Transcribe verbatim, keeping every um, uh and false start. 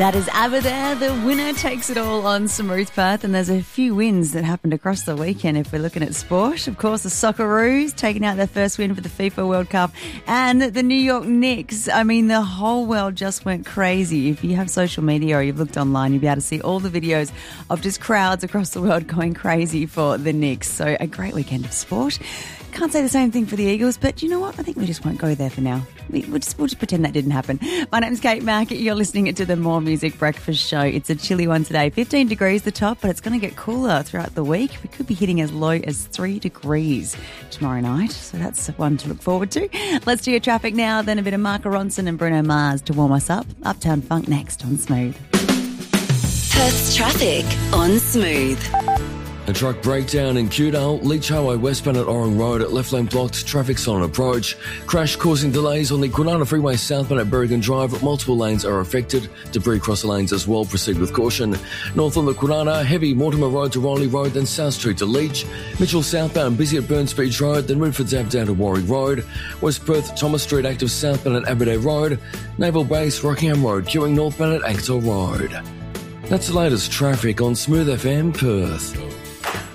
That is ABBA there. The winner takes it all on Smooth Path, and there's a few wins that happened across the weekend if we're looking at sport. Of course, the Socceroos taking out their first win for the FIFA World Cup, and the New York Knicks. I mean, the whole world just went crazy. If you have social media or you've looked online, you'll be able to see all the videos of just crowds across the world going crazy for the Knicks. So a great weekend of sport. Can't say the same thing for the Eagles, but you know what? I think we just won't go there for now. We, we'll, just, we'll just pretend that didn't happen. My name's Kate Mack. You're listening to the More Music Breakfast Show. It's a chilly one today. fifteen degrees the top, but it's going to get cooler throughout the week. We could be hitting as low as three degrees tomorrow night, so that's one to look forward to. Let's do your traffic now, then a bit of Mark Ronson and Bruno Mars to warm us up. Uptown Funk next on Smooth. Perth's traffic on Smooth. A truck breakdown in Cudale, Leach Highway westbound at Orang Road at left lane blocked, traffic's on approach. Crash causing delays on the Kwinana Freeway southbound at Berrigan Drive. Multiple lanes are affected. Debris across the lanes as well. Proceed with caution. North on the Kwinana, heavy Mortimer Road to Riley Road, then South Street to Leach. Mitchell southbound, busy at Burns Beach Road, then Redford's Ave down to Warwick Road. West Perth, Thomas Street active southbound at Aberdare Road. Naval Base, Rockingham Road, queuing northbound at Anktor Road. That's the latest traffic on Smooth F M Perth.